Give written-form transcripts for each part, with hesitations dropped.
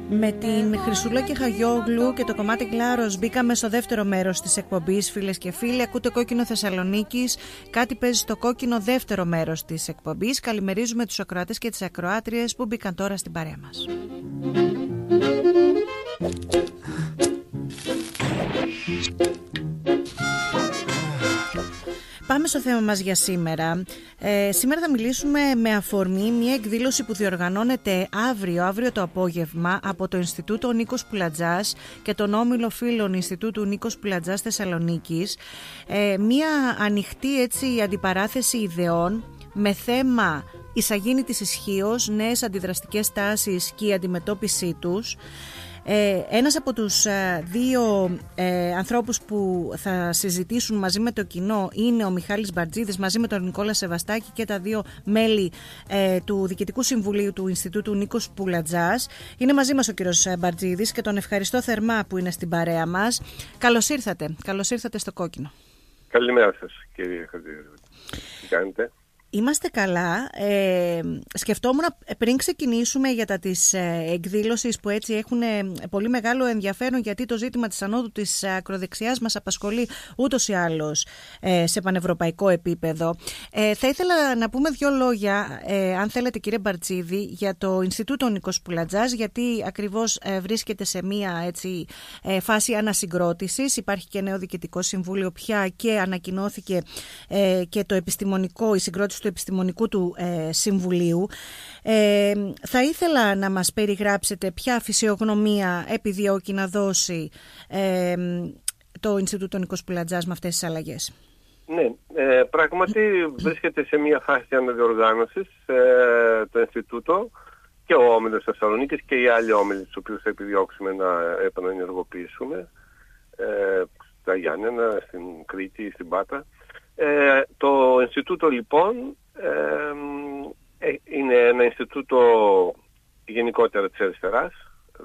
Με την Χρυσούλα και Χαγιόγλου και το κομμάτι Κλάρος μπήκαμε στο δεύτερο μέρος της εκπομπής, φίλες και φίλοι. Ακούτε Κόκκινο Θεσσαλονίκης. Κάτι παίζει στο κόκκινο δεύτερο μέρος της εκπομπής. Καλημερίζουμε τους ακροατές και τις ακροάτριες που μπήκαν τώρα στην παρέα μας. Πάμε στο θέμα μας για σήμερα. Σήμερα θα μιλήσουμε με αφορμή μια εκδήλωση που διοργανώνεται αύριο το απόγευμα από το Ινστιτούτο Νίκος Πουλατζάς και τον Όμιλο Φίλων Ινστιτούτου Νίκος Πουλατζάς Θεσσαλονίκης. Μια ανοιχτή αντιπαράθεση ιδεών με θέμα ησαγήνη της ισχύως, νέες αντιδραστικές τάσεις και η αντιμετώπιση τους. Ένας από τους δύο ανθρώπους που θα συζητήσουν μαζί με το κοινό είναι ο Μιχάλης Μπαρτζίδης μαζί με τον Νικόλα Σεβαστάκη και τα δύο μέλη του Διοικητικού Συμβουλίου του Ινστιτούτου Νίκος Πουλατζάς. Είναι μαζί μας ο κύριος Μπαρτζίδης και τον ευχαριστώ θερμά που είναι στην παρέα μας. Καλώς ήρθατε στο Κόκκινο. Καλημέρα σας κύριε Χατζίδη. Τι κάνετε? Είμαστε καλά. Σκεφτόμουν πριν ξεκινήσουμε για τα της εκδήλωσης που έτσι έχουν πολύ μεγάλο ενδιαφέρον, γιατί το ζήτημα της ανόδου της ακροδεξιάς μας απασχολεί ούτως ή άλλως σε πανευρωπαϊκό επίπεδο. Θα ήθελα να πούμε δύο λόγια, αν θέλετε κύριε Μπαρτζίδη, για το Ινστιτούτο Νίκος Πουλατζάς, γιατί ακριβώς βρίσκεται σε μία φάση ανασυγκρότησης. Υπάρχει και νέο διοικητικό συμβούλιο πια και ανακοινώθηκε και η συγκρότηση του επιστημονικού του συμβουλίου. Θα ήθελα να μας περιγράψετε ποια φυσιογνωμία επιδιώκει να δώσει το Ινστιτούτο Νίκος Πουλατζάς με αυτές τις αλλαγές. Ναι, πράγματι βρίσκεται σε μια φάση αναδιοργάνωσης το Ινστιτούτο και ο Όμιλος Θεσσαλονίκης και οι άλλοι όμιλοι τους οποίους θα επιδιώξουμε να επανενεργοποιήσουμε στα Γιάννενα, στην Κρήτη, στην Πάτρα. Το Ινστιτούτο λοιπόν είναι ένα Ινστιτούτο γενικότερα της αριστεράς,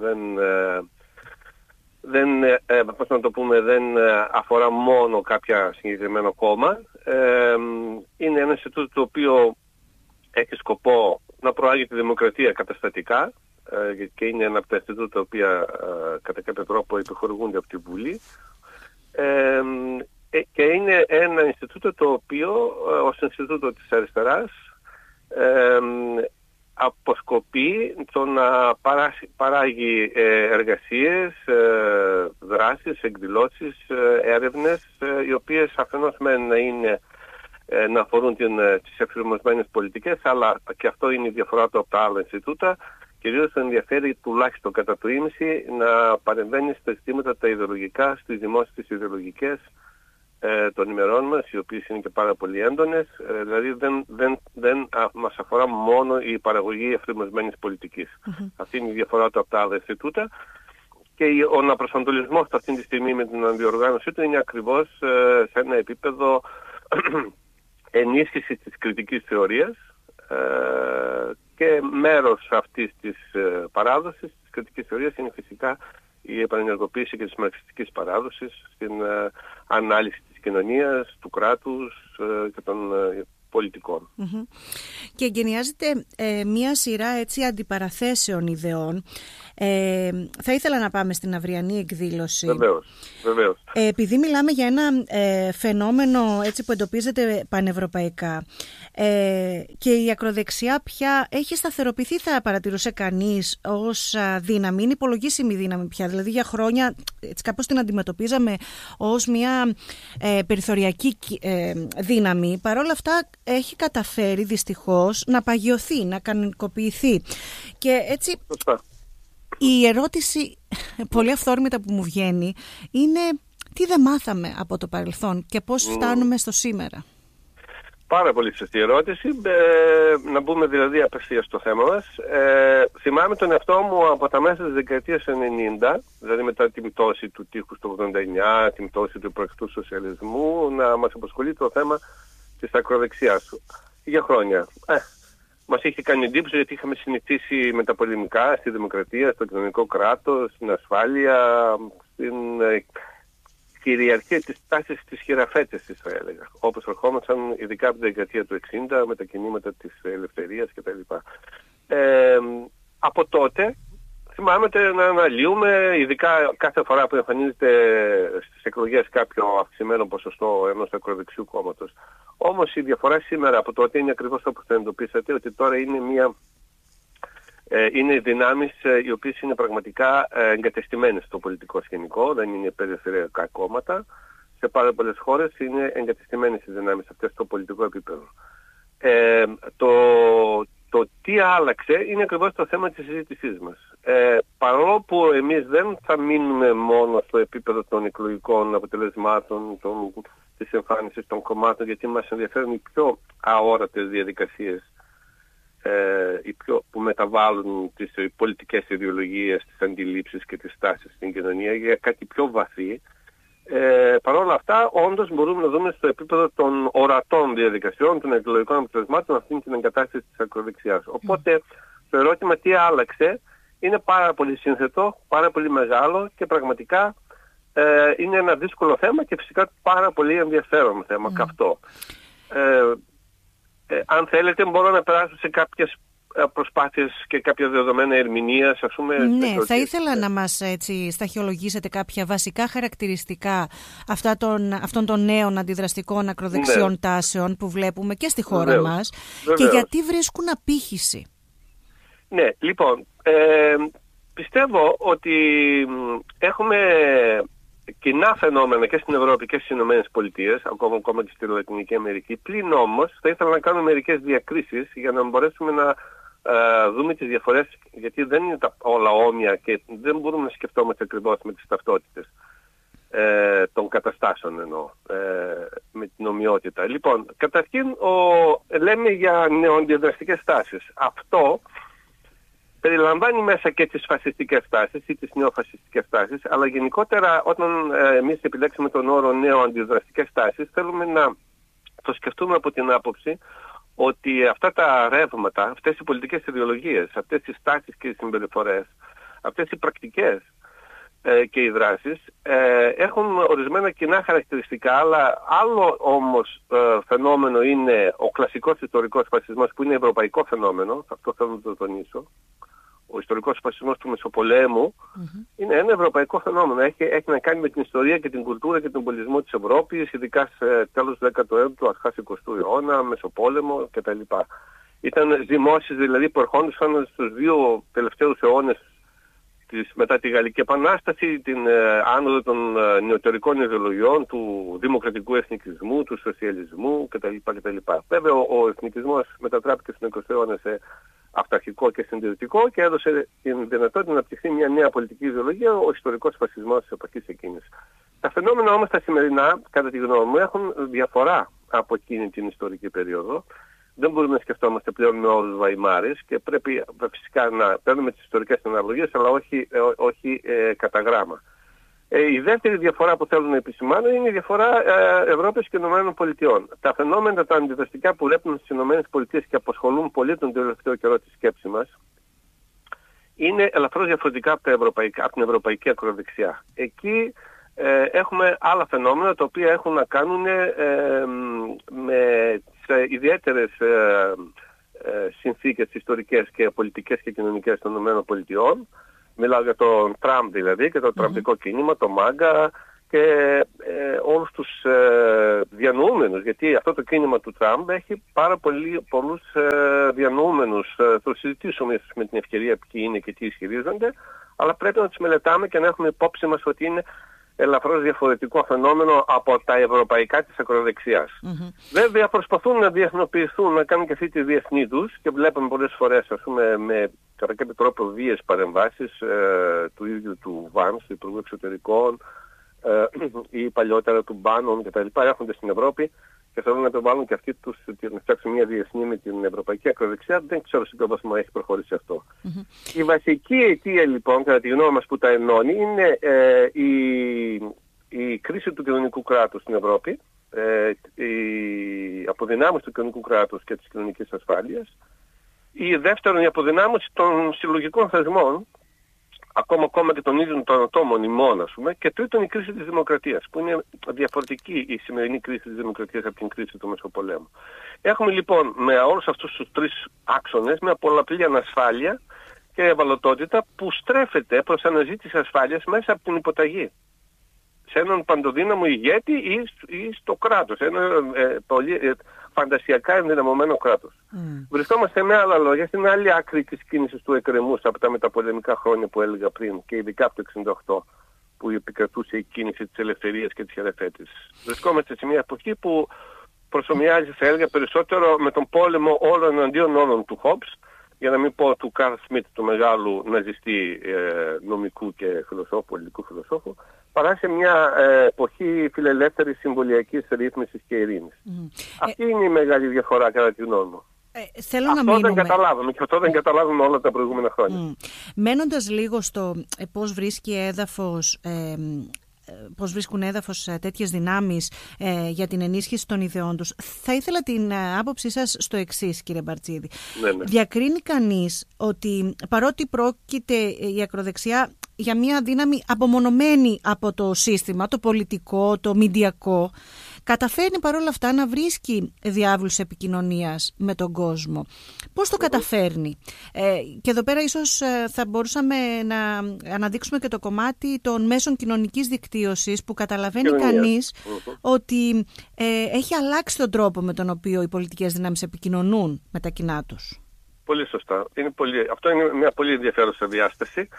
δεν αφορά μόνο κάποια συγκεκριμένο κόμμα. Είναι ένα Ινστιτούτο το οποίο έχει σκοπό να προάγει τη δημοκρατία καταστατικά και είναι ένα από τα Ινστιτούτα τα οποία κατά κάποιο τρόπο επιχορηγούνται από την Βουλή. Και είναι ένα Ινστιτούτο το οποίο ως Ινστιτούτο της αριστεράς αποσκοπεί το να παράγει εργασίες, δράσεις, εκδηλώσεις, έρευνες, οι οποίες αφενός να αφορούν τις εφηρμοσμένες πολιτικές, αλλά και αυτό είναι η διαφορά του από τα άλλα Ινστιτούτα. Κυρίως ενδιαφέρει τουλάχιστον κατά το ίμιση να παρεμβαίνει στα ζητήματα τα ιδεολογικά, στις δημόσιες ιδεολογικές των ημερών μας, οι οποίες είναι και πάρα πολύ έντονες. Δηλαδή δεν μας αφορά μόνο η παραγωγή εφηρμοσμένης πολιτικής. Αυτή είναι η διαφορά του από τα άλλα Ινστιτούτα. Και ο αναπροσανατολισμός αυτή τη στιγμή με την ανδιοργάνωσή του είναι ακριβώς σε ένα επίπεδο ενίσχυσης της κριτικής θεωρίας, και μέρος αυτής της παράδοσης, της κριτικής θεωρίας, είναι φυσικά η επανενεργοποίηση και της μαρξιστικής παράδοσης στην ανάλυση της κοινωνίας, του κράτους και των πολιτικών. Και εγκαινιάζεται μία σειρά αντιπαραθέσεων ιδεών. Θα ήθελα να πάμε στην αυριανή εκδήλωση. Βεβαίως. Επειδή μιλάμε για ένα φαινόμενο που εντοπίζεται πανευρωπαϊκά και η ακροδεξιά πια έχει σταθεροποιηθεί, θα παρατηρούσε κανείς, ως δύναμη, είναι υπολογίσιμη δύναμη πια. Δηλαδή για χρόνια κάπως την αντιμετωπίζαμε ως μια περιθωριακή δύναμη. Παρ' όλα αυτά έχει καταφέρει δυστυχώς να παγιωθεί, να κανονικοποιηθεί. Και έτσι η ερώτηση πολύ αυθόρμητα που μου βγαίνει είναι τι δεν μάθαμε από το παρελθόν και πώς φτάνουμε στο σήμερα. Πάρα πολύ σωστή ερώτηση. Να μπούμε δηλαδή απευθείας στο θέμα μας. Θυμάμαι τον εαυτό μου από τα μέσα της δεκαετίας 90, δηλαδή μετά την πτώση του τείχους του 89, την πτώση του προεκτού σοσιαλισμού, να μας απασχολεί το θέμα της ακροδεξιάς για χρόνια. Μας είχε κάνει εντύπωση γιατί είχαμε συνηθίσει με τα πολεμικά στη δημοκρατία, στο κοινωνικό κράτος, στην ασφάλεια, στην κυριαρχία της τάσης της χειραφέτησης, θα έλεγα. Όπως ερχόμασταν ειδικά από την δεκαετία του 60 με τα κινήματα της ελευθερίας κτλ. Από τότε θυμάμαι να αναλύουμε, ειδικά κάθε φορά που εμφανίζεται στις εκλογές κάποιο αυξημένο ποσοστό ενός ακροδεξιού κόμματος. Όμως η διαφορά σήμερα από τότε είναι ακριβώς όπως το εντοπίσατε, ότι τώρα είναι δυνάμεις οι οποίες είναι πραγματικά εγκατεστημένες στο πολιτικό σκηνικό, δεν είναι περιφερειακά κόμματα. Σε πάρα πολλές χώρες είναι εγκατεστημένες οι δυνάμεις αυτές στο πολιτικό επίπεδο. Το τι άλλαξε είναι ακριβώς το θέμα της συζήτησής μας. Παρόλο που εμείς δεν θα μείνουμε μόνο στο επίπεδο των εκλογικών αποτελεσμάτων, της εμφάνισης των κομμάτων, γιατί μας ενδιαφέρουν οι πιο αόρατες διαδικασίες που μεταβάλλουν τις πολιτικές ιδεολογίες, τις αντιλήψεις και τις τάσεις στην κοινωνία για κάτι πιο βαθύ. Παρ' όλα αυτά, όντως μπορούμε να δούμε στο επίπεδο των ορατών διαδικασιών, των εκλογικών αποτελεσμάτων, αυτήν την εγκατάσταση της ακροδεξιάς. Οπότε, το ερώτημα τι άλλαξε είναι πάρα πολύ σύνθετο, πάρα πολύ μεγάλο και πραγματικά είναι ένα δύσκολο θέμα και φυσικά πάρα πολύ ενδιαφέρον θέμα καυτό. Αν θέλετε, μπορώ να περάσω σε κάποιες προσπάθειες και κάποια δεδομένα ερμηνείας, ας πούμε. Ναι, θα ήθελα να μας σταχυολογήσετε κάποια βασικά χαρακτηριστικά αυτών των νέων αντιδραστικών ακροδεξιών τάσεων που βλέπουμε και στη χώρα μας και γιατί βρίσκουν απήχηση. Ναι, λοιπόν, πιστεύω ότι έχουμε κοινά φαινόμενα και στην Ευρώπη και στις Ηνωμένες Πολιτείες, ακόμα και στη Λατινική Αμερική. Πλην όμως θα ήθελα να κάνω μερικές διακρίσεις για να μπορέσουμε να δούμε τις διαφορές, γιατί δεν είναι όλα όμοια και δεν μπορούμε να σκεφτόμαστε ακριβώς με τις ταυτότητες των καταστάσεων εννοώ, με την ομοιότητα. Λοιπόν, καταρχήν λέμε για νεοαντιδραστικές τάσεις. Αυτό περιλαμβάνει μέσα και τις φασιστικές τάσεις ή τις νεοφασιστικές τάσεις, αλλά γενικότερα όταν εμείς επιλέξουμε τον όρο νεοαντιδραστικές τάσεις, θέλουμε να το σκεφτούμε από την άποψη ότι αυτά τα ρεύματα, αυτές οι πολιτικές ιδεολογίες, αυτές οι τάσεις και οι συμπεριφορές, αυτές οι πρακτικές και οι δράσεις έχουν ορισμένα κοινά χαρακτηριστικά, αλλά άλλο όμως φαινόμενο είναι ο κλασικός ιστορικός φασισμός που είναι ευρωπαϊκό φαινόμενο, αυτό θέλω να το τονίσω. Ο ιστορικός φασισμός του Μεσοπολέμου είναι ένα ευρωπαϊκό φαινόμενο. Έχει να κάνει με την ιστορία και την κουλτούρα και τον πολιτισμό της Ευρώπης, ειδικά σε τέλος του 19ου, αρχάς 20ου αιώνα, Μεσοπόλεμο κτλ. Ήταν δημόσεις δηλαδή που ερχόντουσαν στους δύο τελευταίους αιώνες μετά τη Γαλλική Επανάσταση, την άνοδο των νεωτερικών ιδεολογιών, του δημοκρατικού εθνικισμού, του σοσιαλισμού κτλ. Βέβαια ο εθνικισμός μετατράπηκε στον 20ο αιώνα σε αυταρχικό και συντηρητικό και έδωσε την δυνατότητα να αναπτυχθεί μια νέα πολιτική ιδεολογία, ο ιστορικός φασισμός της εποχής εκείνης. Τα φαινόμενα όμως τα σημερινά, κατά τη γνώμη μου, έχουν διαφορά από εκείνη την ιστορική περίοδο. Δεν μπορούμε να σκεφτόμαστε πλέον με όρους Βαϊμάρης και πρέπει φυσικά να παίρνουμε τις ιστορικές αναλογίες, αλλά όχι κατά γράμμα. Η δεύτερη διαφορά που θέλω να επισημάνω είναι η διαφορά Ευρώπης και Ηνωμένων Πολιτειών. Τα φαινόμενα τα αντιδραστικά που βλέπουμε στις Ηνωμένες Πολιτείες και απασχολούν πολύ τον τελευταίο καιρό τη σκέψη μας είναι ελαφρώς διαφορετικά από την ευρωπαϊκή ακροδεξιά. Εκεί έχουμε άλλα φαινόμενα τα οποία έχουν να κάνουν με τις ιδιαίτερες συνθήκες ιστορικές και πολιτικές και κοινωνικές των ΗΠΑ. Μιλάω για τον Τραμπ δηλαδή και το τραμπικό κίνημα, το ΜΑΓΚΑ και όλους τους διανοούμενους, γιατί αυτό το κίνημα του Τραμπ έχει πάρα πολλούς διανοούμενους. Το συζητήσουμε με την ευκαιρία ποιοι είναι και τι ισχυρίζονται, αλλά πρέπει να τους μελετάμε και να έχουμε υπόψη μας ότι είναι ελαφρώς διαφορετικό φαινόμενο από τα ευρωπαϊκά της ακροδεξιάς. Βέβαια προσπαθούν να διεθνοποιηθούν, να κάνουν και αυτή τη διεθνή τους και βλέπουμε πολλές φορές, ας πούμε, με κατά κάποιο τρόπο βίες παρεμβάσεις του ίδιου του Βάνς, του Υπουργού Εξωτερικών ή παλιότερα του Μπάνον κτλ. Έρχονται στην Ευρώπη και θέλουν να το βάλουν και αυτοί τους, να φτιάξουν μια διεθνή με την ευρωπαϊκή ακροδεξιά. Δεν ξέρω σε ποιο βαθμό έχει προχωρήσει αυτό. Η βασική αιτία λοιπόν, κατά τη γνώμη μας, που τα ενώνει είναι η κρίση του κοινωνικού κράτους στην Ευρώπη, η αποδυνάμωση του κοινωνικού κράτους και της κοινωνικής ασφάλειας. Η δεύτερον, η αποδυνάμωση των συλλογικών θεσμών, ακόμα και των ίδιων των ατόμων ημών, ας πούμε. Και τρίτον, η κρίση της δημοκρατίας, που είναι διαφορετική η σημερινή κρίση της δημοκρατίας από την κρίση του Μεσοπολέμου. Έχουμε λοιπόν με όλους αυτούς τους τρεις άξονες μια πολλαπλή ανασφάλεια και ευαλωτότητα που στρέφεται προς αναζήτηση ασφάλειας μέσα από την υποταγή σε έναν παντοδύναμο ηγέτη ή στο κράτος, ένα πολύ φαντασιακά ενδυναμωμένο κράτος. Βρισκόμαστε με άλλα λόγια στην άλλη άκρη της κίνησης του εκκρεμούς από τα μεταπολεμικά χρόνια που έλεγα πριν και ειδικά από το 1968 που επικρατούσε η κίνηση της ελευθερίας και της χειραφέτησης. Βρισκόμαστε σε μια εποχή που προσομοιάζει, θα έλεγα, περισσότερο με τον πόλεμο όλων εναντίον όλων του Χόμπς, για να μην πω του Καρλ Σμιτ, του μεγάλου ναζιστή νομικού και φιλοσόφου, πολιτικού φιλοσόφου, παρά σε μια εποχή φιλελεύθερης συμβολιακής ρύθμισης και ειρήνης. Αυτή είναι η μεγάλη διαφορά κατά τη γνώμη μου. Αυτό δεν καταλάβουμε όλα τα προηγούμενα χρόνια. Μένοντας λίγο στο πώς βρίσκει έδαφος... πώς βρίσκουν έδαφος τέτοιες δυνάμεις για την ενίσχυση των ιδεών τους. Θα ήθελα την άποψή σας στο εξής, κύριε Μπαρτζίδη. Ναι. Διακρίνει κανείς ότι παρότι πρόκειται η ακροδεξιά για μια δύναμη απομονωμένη από το σύστημα, το πολιτικό, το μηντιακό, καταφέρνει παρόλα αυτά να βρίσκει διάβλους επικοινωνίας με τον κόσμο. Πώς το καταφέρνει? Και εδώ πέρα ίσως θα μπορούσαμε να αναδείξουμε και το κομμάτι των μέσων κοινωνικής δικτύωσης που καταλαβαίνει κανείς ότι έχει αλλάξει τον τρόπο με τον οποίο οι πολιτικές δυνάμεις επικοινωνούν με τα κοινά τους. Πολύ σωστά. Αυτό είναι μια πολύ ενδιαφέρουσα διάσταση.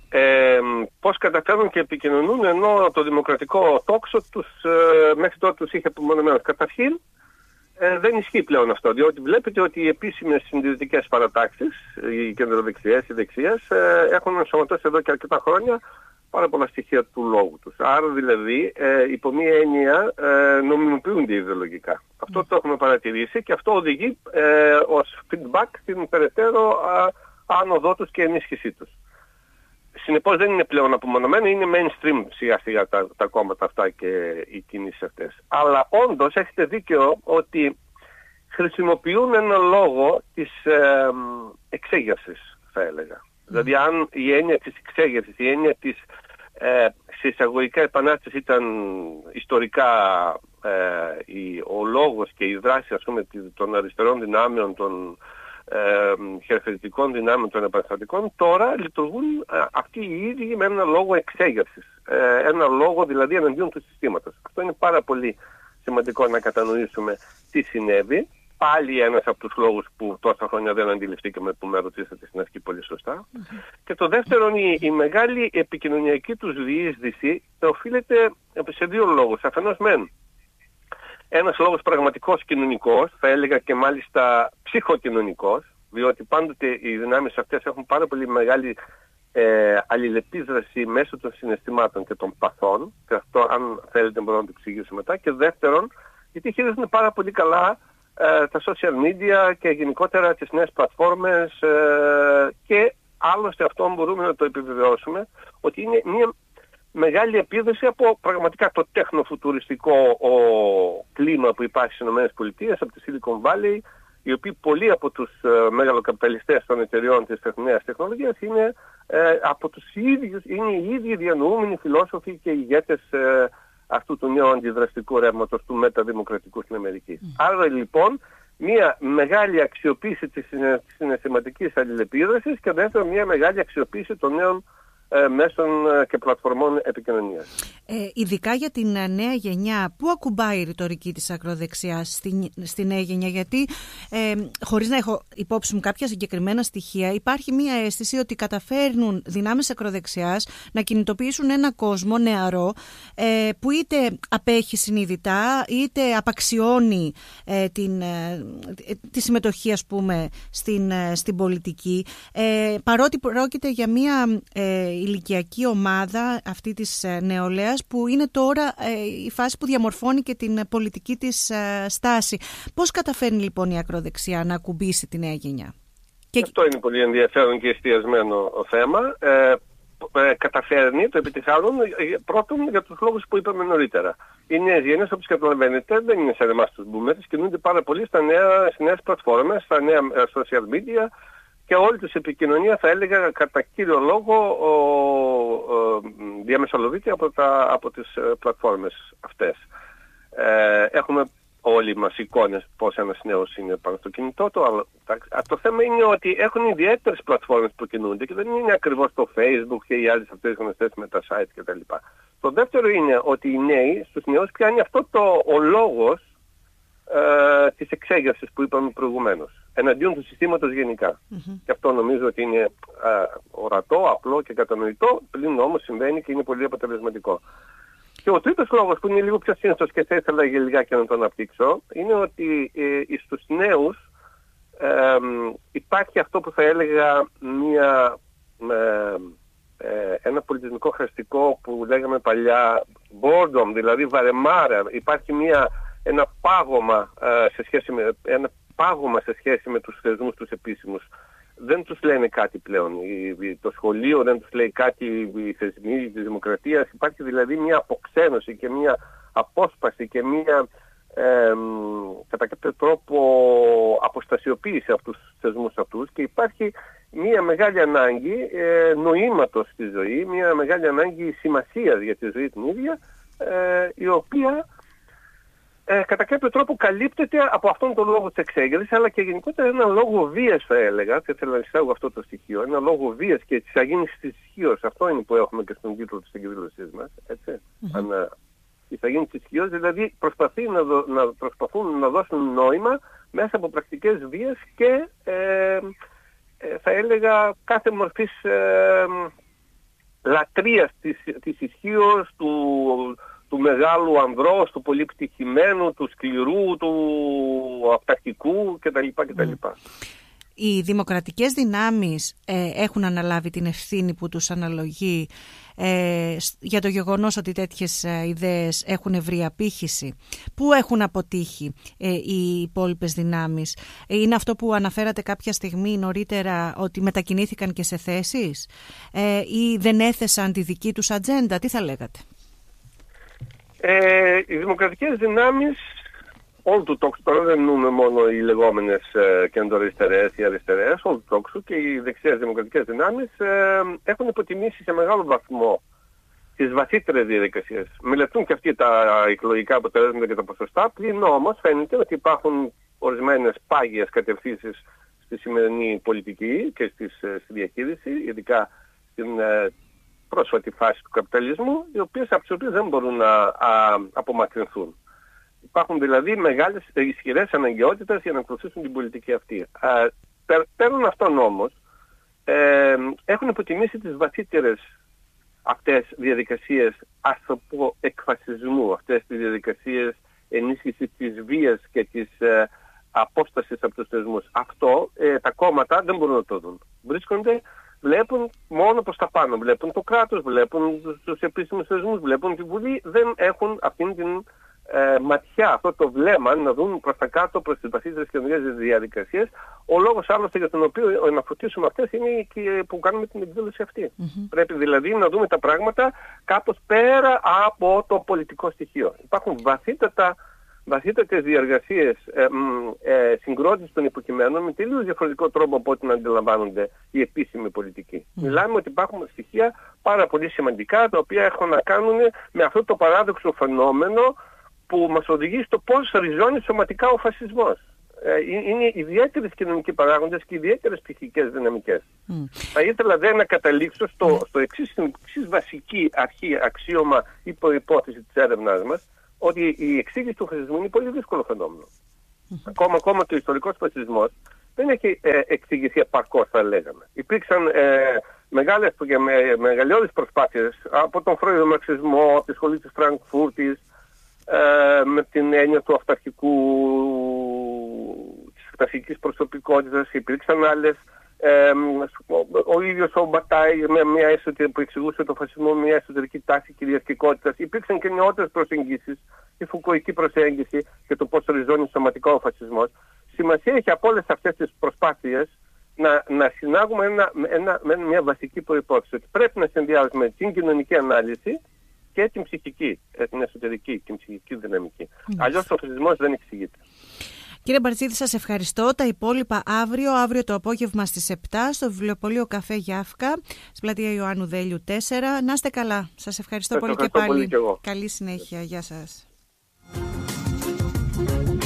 Πώς καταφέρουν και επικοινωνούν ενώ το δημοκρατικό τόξο τους μέχρι τότε τους είχε απομονωμένους. Καταρχήν δεν ισχύει πλέον αυτό, διότι βλέπετε ότι οι επίσημες συντηρητικές παρατάξεις, οι κεντροδεξιές, οι δεξιές, έχουν ενσωματώσει εδώ και αρκετά χρόνια πάρα πολλά στοιχεία του λόγου τους. Άρα δηλαδή υπό μία έννοια νομιμοποιούνται ιδεολογικά. Αυτό το έχουμε παρατηρήσει και αυτό οδηγεί ως feedback την περαιτέρω άνοδό τους και ενίσχυσή τους. Συνεπώς δεν είναι πλέον απομονωμένα, είναι mainstream σιγά σιγά τα κόμματα αυτά και οι κινήσεις αυτές. Αλλά όντως έχετε δίκιο ότι χρησιμοποιούν ένα λόγο της εξέγερσης, θα έλεγα. Δηλαδή αν η έννοια της εξέγερσης, η έννοια της σε εισαγωγικά επανάσταση ήταν ιστορικά ο λόγος και η δράση, ας πούμε, των αριστερών δυνάμεων, των χερφαιτικών δυνάμεων, των επαναστατικών, τώρα λειτουργούν αυτοί οι ίδιοι με ένα λόγο εξέγερσης. Ένα λόγο δηλαδή εναντίον του συστήματος. Αυτό είναι πάρα πολύ σημαντικό να κατανοήσουμε τι συνέβη. Πάλι ένας από τους λόγους που τόσα χρόνια δεν αντιληφθήκαμε, που με ρωτήσατε στην αρχή πολύ σωστά. Και το δεύτερο είναι η μεγάλη επικοινωνιακή τους διείσδυση οφείλεται σε δύο λόγους. Αφενός ένας λόγος πραγματικός κοινωνικός, θα έλεγα και μάλιστα ψυχοκοινωνικός, διότι πάντοτε οι δυνάμεις αυτές έχουν πάρα πολύ μεγάλη αλληλεπίδραση μέσω των συναισθημάτων και των παθών, και αυτό αν θέλετε μπορώ να το εξηγήσω μετά. Και δεύτερον, γιατί χειρίζονται πάρα πολύ καλά τα social media και γενικότερα τις νέες πλατφόρμες και άλλωστε αυτό μπορούμε να το επιβεβαιώσουμε ότι είναι μια μεγάλη επίδοση από πραγματικά το τεχνοφουτουριστικό κλίμα που υπάρχει στις ΗΠΑ, από τη Silicon Valley, οι οποίοι πολλοί από τους μεγαλοκαπιταλιστές των εταιριών της νέας τεχνολογίας είναι από τους ίδιους, είναι οι ίδιοι διανοούμενοι φιλόσοφοι και ηγέτες αυτού του νέου αντιδραστικού ρεύματος του μεταδημοκρατικού στην Αμερική. Άρα λοιπόν μια μεγάλη αξιοποίηση της συναισθηματικής αλληλεπίδρασης και δεύτερον μια μεγάλη αξιοποίηση των νέων μέσων και πλατφορμών επικοινωνίας. Ειδικά για την νέα γενιά, πού ακουμπάει η ρητορική της ακροδεξιάς στη νέα γενιά? Γιατί χωρίς να έχω υπόψη μου κάποια συγκεκριμένα στοιχεία, υπάρχει μια αίσθηση ότι καταφέρνουν δυνάμεις ακροδεξιάς να κινητοποιήσουν ένα κόσμο νεαρό που είτε απέχει συνειδητά είτε απαξιώνει τη συμμετοχή, ας πούμε, στην πολιτική, παρότι πρόκειται για μια ηλικιακή ομάδα αυτή της νεολαίας που είναι τώρα η φάση που διαμορφώνει και την πολιτική της στάση. Πώς καταφέρνει λοιπόν η ακροδεξιά να ακουμπήσει τη νέα γενιά? Αυτό είναι πολύ ενδιαφέρον και εστιασμένο θέμα. Καταφέρνει, το επιτυχάνουν πρώτον για τους λόγους που είπαμε νωρίτερα. Οι νέες γενιές, όπως καταλαβαίνετε, δεν είναι σαν εμάς τους boomers, κινούνται πάρα πολύ στις νέες πλατφόρμες, στα νέα social media, και όλη τους επικοινωνία, θα έλεγα, κατά κύριο λόγο διαμεσολαβείται από τις πλατφόρμες αυτές. Έχουμε όλοι μας εικόνες πως ένας νέος είναι πάνω στο κινητό του, αλλά το θέμα είναι ότι έχουν ιδιαίτερες πλατφόρμες που κινούνται και δεν είναι ακριβώς το Facebook και οι άλλες αυτές γνωστές με τα site κτλ. Το δεύτερο είναι ότι οι νέοι, στους νέους πιάνει αυτό ο λόγος της εξέγερσης που είπαμε προηγουμένως, εναντίον του συστήματος γενικά. Και αυτό νομίζω ότι είναι ορατό, απλό και κατανοητό, πλην όμως συμβαίνει και είναι πολύ αποτελεσματικό. Και ο τρίτος λόγος που είναι λίγο πιο σύνθετος και θα ήθελα για λιγάκι να το αναπτύξω, είναι ότι στους νέους υπάρχει αυτό που θα έλεγα ένα πολιτισμικό χαρακτηριστικό που λέγαμε παλιά boredom, δηλαδή βαρεμάρα. Υπάρχει ένα πάγωμα σε σχέση με τους θεσμούς τους επίσημους. Δεν τους λένε κάτι πλέον. Το σχολείο δεν τους λέει κάτι, οι θεσμοί της δημοκρατίας. Υπάρχει δηλαδή μια αποξένωση και μια απόσπαση και μια κατά κάποιο τρόπο αποστασιοποίηση από τους θεσμούς αυτούς και υπάρχει μια μεγάλη ανάγκη νοήματος στη ζωή, μια μεγάλη ανάγκη σημασίας για τη ζωή την ίδια, η οποία κατά κάποιο τρόπο καλύπτεται από αυτόν τον λόγο της εξέγερσης, αλλά και γενικότερα ένα λόγο βίας θα έλεγα, και θέλω να εισάγω αυτό το στοιχείο, ένα λόγο βίας και της αγίνησης της ισχύως. Αυτό είναι που έχουμε και στον τίτλο της εκδήλωσής μας, έτσι. Η αγίνηση της ισχύως, δηλαδή προσπαθούν να δώσουν νόημα μέσα από πρακτικές βίας και θα έλεγα κάθε μορφής λατρείας της ισχύως, του μεγάλου ανδρός, του πολύ πτυχημένου, του σκληρού, του αυταρχικού κτλ. Οι δημοκρατικές δυνάμεις έχουν αναλάβει την ευθύνη που τους αναλογεί για το γεγονός ότι τέτοιες ιδέες έχουν ευρύ απήχηση. Πού έχουν αποτύχει οι υπόλοιπες δυνάμεις? Είναι αυτό που αναφέρατε κάποια στιγμή νωρίτερα, ότι μετακινήθηκαν και σε θέσεις ή δεν έθεσαν τη δική τους ατζέντα? Τι θα λέγατε? Οι δημοκρατικές δυνάμεις όλου του τόξου, τώρα δεν εννοούμε μόνο οι λεγόμενες κεντροαριστερές ή αριστερές, όλου του τόξου και οι δεξιές δημοκρατικές δυνάμεις έχουν υποτιμήσει σε μεγάλο βαθμό τις βαθύτερες διαδικασίες. Μελετούν και αυτοί τα εκλογικά αποτελέσματα και τα ποσοστά, πλην όμως φαίνεται ότι υπάρχουν ορισμένες πάγιες κατευθύνσεις στη σημερινή πολιτική και στη διαχείριση, ειδικά στην πρόσφατη φάση του καπιταλισμού, από τις οποίες δεν μπορούν να απομακρυνθούν. Υπάρχουν δηλαδή μεγάλες ισχυρές αναγκαιότητες για να ακολουθήσουν την πολιτική αυτή. Πέραν αυτών όμως, έχουν υποτιμήσει τις βαθύτερες αυτές διαδικασίες, ας το πω, εκφασισμού, αυτές τις διαδικασίες ενίσχυσης της βίας και της απόστασης από τους θεσμούς. Αυτό τα κόμματα δεν μπορούν να το δουν. Βλέπουν μόνο προς τα πάνω. Βλέπουν το κράτος, βλέπουν τους επίσημους θεσμούς, βλέπουν τη Βουλή. Δεν έχουν αυτήν την ματιά, αυτό το βλέμμα, να δουν προς τα κάτω, προς τις βαθύτερες κοινωνικές διαδικασίες. Ο λόγος άλλωστε για τον οποίο να φωτίσουμε αυτές είναι και που κάνουμε την εκδήλωση αυτή. Πρέπει δηλαδή να δούμε τα πράγματα κάπως πέρα από το πολιτικό στοιχείο. Υπάρχουν βαθύτατες διαργασίες συγκρότησης των υποκειμένων με τελείως διαφορετικό τρόπο από ό,τι να αντιλαμβάνονται οι επίσημοι πολιτικοί. Μιλάμε ότι υπάρχουν στοιχεία πάρα πολύ σημαντικά, τα οποία έχουν να κάνουν με αυτό το παράδοξο φαινόμενο που μας οδηγεί στο πώς ριζώνει σωματικά ο φασισμός. Είναι ιδιαίτερες κοινωνικοί παράγοντες και ιδιαίτερες ψυχικές δυναμικές. Θα ήθελα να καταλήξω στο εξής βασική αρχή, αξίωμα ή προϋπόθεση της έρευνάς μας, ότι η εξήγηση του φασισμού είναι πολύ δύσκολο φαινόμενο. Ακόμα και ο ιστορικός φασισμός δεν έχει εξηγηθεί επαρκώς, θα λέγαμε. Υπήρξαν μεγάλες και μεγαλειώδεις προσπάθειες από τον φροηδομαρξισμό, από τη σχολή της Φραγκφούρτης, με την έννοια του αυταρχικού, της αυταρχικής προσωπικότητας. Υπήρξαν άλλες, ο ίδιος ο Μπατάι που εξηγούσε το φασισμό με μια εσωτερική τάση κυριαρχικότητας. Υπήρξαν και νεότερες προσεγγίσεις, η φουκοϊκή προσέγγιση και το πώς ριζώνει σωματικά ο φασισμός. Σημασία έχει από όλες αυτές τις προσπάθειες να συνάγουμε μια βασική προϋπόθεση, ότι πρέπει να συνδυάζουμε την κοινωνική ανάλυση και την ψυχική, την εσωτερική, την ψυχική δυναμική. Αλλιώς ο φασισμός δεν εξηγείται. Κύριε Μπαρτζίδη, σας ευχαριστώ. Τα υπόλοιπα αύριο το απόγευμα στις 7 στο βιβλιοπωλείο Καφέ Γιάφκα, στην πλατεία Ιωάννου Δέλιου 4. Να είστε καλά. Σας ευχαριστώ πολύ και πάλι. Πολύ και εγώ. Καλή συνέχεια. Γεια σας.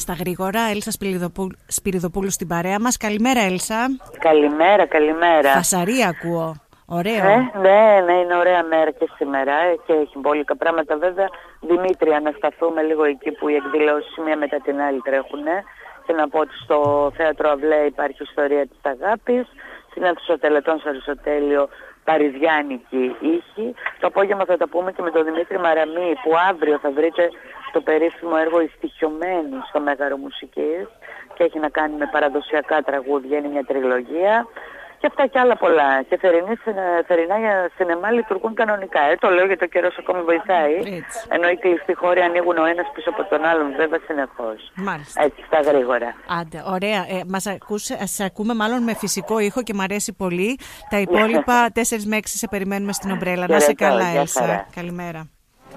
στα γρήγορα. Έλσα Σπυριδοπούλου στην παρέα μας. Καλημέρα, Έλσα. Καλημέρα. Φασαρία ακούω. Ωραίο. Ναι, είναι ωραία μέρα και σήμερα και έχει μπόλικα πράγματα. Βέβαια, Δημήτρια, να σταθούμε λίγο εκεί που οι εκδηλώσεις μία μετά την άλλη τρέχουν. Και να πω ότι στο Θέατρο Αυλέ υπάρχει ιστορία της αγάπης. Στην αίθουσα Τελετών στο Αριστοτέλειο παριδιάνικη ήχη. Το απόγευμα θα τα πούμε και με τον Δημήτρη Μαραμή, που αύριο θα βρείτε το περίφημο έργο «Οι Στοιχειωμένοι» στο Μέγαρο Μουσικής και έχει να κάνει με παραδοσιακά τραγούδια, είναι μια τριλογία. Και αυτά και άλλα πολλά. Και θερινά για σινεμά λειτουργούν κανονικά. Το λέω γιατί ο καιρός ακόμη βοηθάει. Έτσι. Ενώ οι κλειστοί χώροι ανοίγουν ο ένας πίσω από τον άλλον, βέβαια, συνεχώς. Μάλιστα. Έτσι, στα γρήγορα. Άντε, ωραία. Σε ακούμε μάλλον με φυσικό ήχο και μου αρέσει πολύ. Τα υπόλοιπα 4 με 6 σε περιμένουμε στην ομπρέλα. Να σε καλά, Έλσα. Καλημέρα.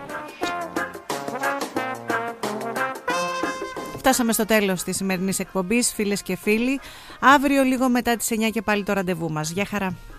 Φτάσαμε στο τέλος της σημερινής εκπομπής, φίλες και φίλοι. Αύριο λίγο μετά τις 9 και πάλι το ραντεβού μας. Γεια χαρά.